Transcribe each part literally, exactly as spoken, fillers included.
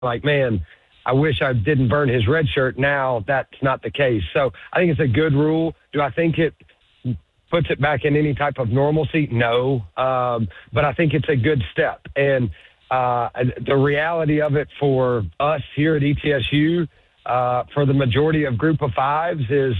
like, man, I wish I didn't burn his red shirt. Now that's not the case. So I think it's a good rule. Do I think it puts it back in any type of normalcy? No. Um, but I think it's a good step. And uh, the reality of it for us here at E T S U, uh, for the majority of group of fives is,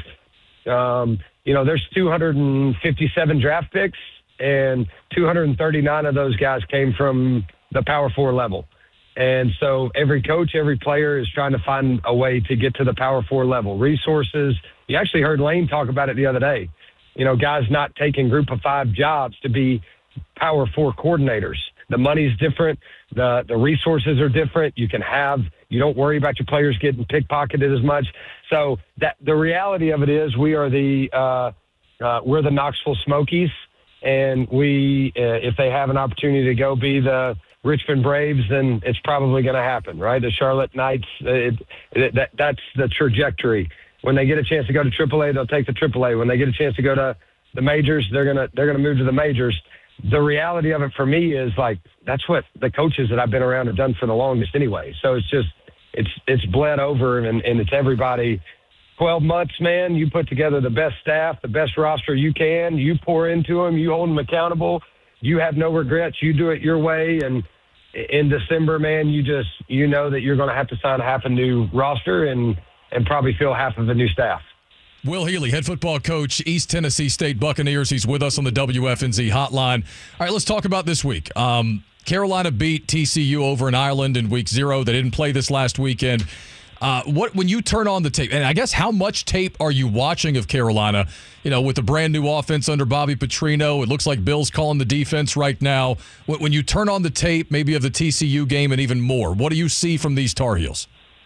um, you know, there's two hundred fifty-seven draft picks, and two hundred thirty-nine of those guys came from the Power Four level. And so every coach, every player is trying to find a way to get to the Power Four level. Resources. You actually heard Lane talk about it the other day. You know, guys not taking group of five jobs to be Power Four coordinators. The money's different. The the resources are different. You can have, you don't worry about your players getting pickpocketed as much. So that the reality of it is we are the, uh, uh, we're the Knoxville Smokies. And we, uh, if they have an opportunity to go be the Richmond Braves, then it's probably going to happen, right? The Charlotte Knights, it, it, that, that's the trajectory. When they get a chance to go to triple A, they'll take the triple A. When they get a chance to go to the majors, they're gonna they're gonna move to the majors. The reality of it for me is like that's what the coaches that I've been around have done for the longest anyway. So it's just it's it's bled over and, and it's everybody. twelve months, man. You put together the best staff, the best roster you can. You pour into them. You hold them accountable. You have no regrets. You do it your way. And in December, man, you just you know that you're going to have to sign half a new roster and. and probably fill half of the new staff. Will Healy, head football coach, East Tennessee State Buccaneers. He's with us on the W F N Z hotline. All right, let's talk about this week. Um, Carolina beat T C U over in Ireland in week zero. They didn't play this last weekend. Uh, what when you turn on the tape, and I guess how much tape are you watching of Carolina? You know, with the brand new offense under Bobby Petrino, it looks like Bill's calling the defense right now. When you turn on the tape, maybe of the T C U game and even more, what do you see from these Tar Heels?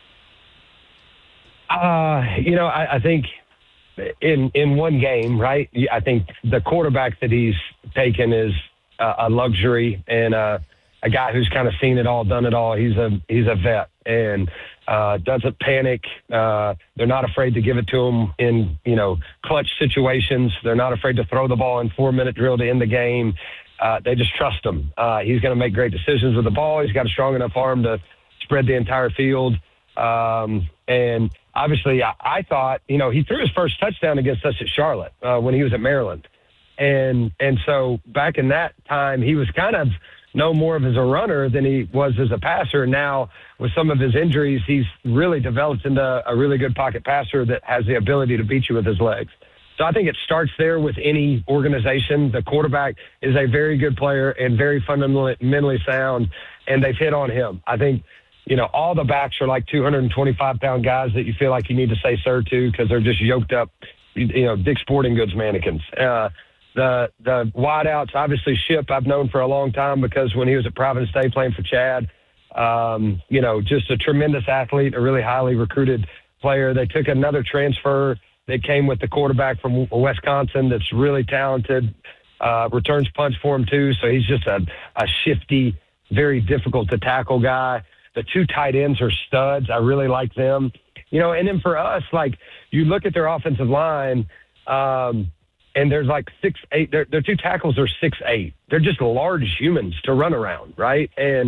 Uh, you know, I, I think in in one game, right, I think the quarterback that he's taken is a, a luxury and a, a guy who's kind of seen it all, done it all. He's a he's a vet and uh, doesn't panic. Uh, they're not afraid to give it to him in, you know, clutch situations. They're not afraid to throw the ball in four-minute drill to end the game. Uh, they just trust him. Uh, he's going to make great decisions with the ball. He's got a strong enough arm to spread the entire field. Um, and obviously, I, I thought, you know, he threw his first touchdown against us at Charlotte uh, when he was at Maryland. And and so back in that time, he was kind of no more of as a runner than he was as a passer. Now, with some of his injuries, he's really developed into a really good pocket passer that has the ability to beat you with his legs. So I think it starts there with any organization. The quarterback is a very good player and very fundamentally mentally sound, and they've hit on him. I think, you know, all the backs are like two hundred twenty-five pound guys that you feel like you need to say sir to because they're just yoked up, you know, Dick's Sporting Goods mannequins. Uh, the the wideouts, obviously Ship I've known for a long time because when he was at Providence State playing for Chad, um, you know, just a tremendous athlete, a really highly recruited player. They took another transfer that came with the quarterback from Wisconsin that's really talented, uh, returns punch for him too. So he's just a, a shifty, very difficult to tackle guy. The two tight ends are studs. I really like them. You know, and then for us, like, you look at their offensive line, um, and there's like six, eight. Their, their two tackles are six, eight. They're just large humans to run around, right? And,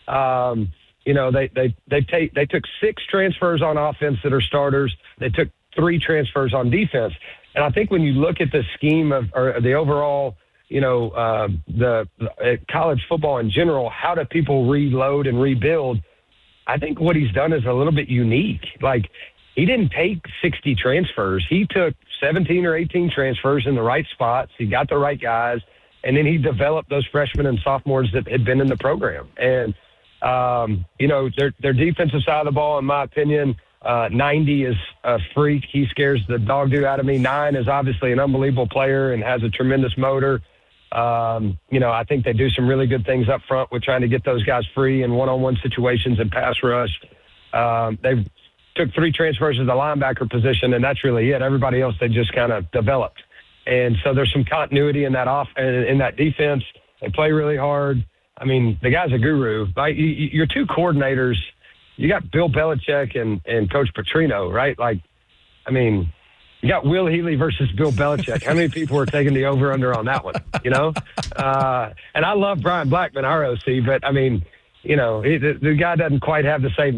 um, you know, they they they take they took six transfers on offense that are starters. They took three transfers on defense. And I think when you look at the scheme of or the overall, you know, uh, the uh, college football in general, how do people reload and rebuild? I think what he's done is a little bit unique. Like, he didn't take sixty transfers. He took seventeen or eighteen transfers in the right spots. He got the right guys, and then he developed those freshmen and sophomores that had been in the program. And, um, you know, their, their defensive side of the ball, in my opinion, uh, ninety is a freak. He scares the dog do out of me. Nine is obviously an unbelievable player and has a tremendous motor. Um, you know, I think they do some really good things up front with trying to get those guys free in one-on-one situations and pass rush. Um, they've took three transfers to the linebacker position, and that's really it. Everybody else they just kind of developed. And so there's some continuity in that off in that defense. They play really hard. I mean, the guy's a guru. Like, you, your two coordinators, you got Bill Belichick and, and Coach Petrino, right? Like, I mean, you got Will Healy versus Bill Belichick. How many people are taking the over-under on that one, you know? Uh, and I love Brian Blackman, our O C, but, I mean, you know, it, the, the guy doesn't quite have the same